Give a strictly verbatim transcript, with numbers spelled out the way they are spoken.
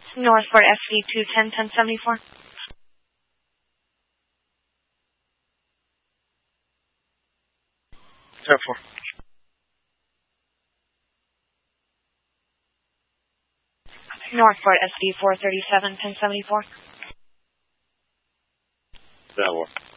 Northport S V two ten ten seventy-four. ten four. Northport S V four thirty-seven ten seventy-four. ten four.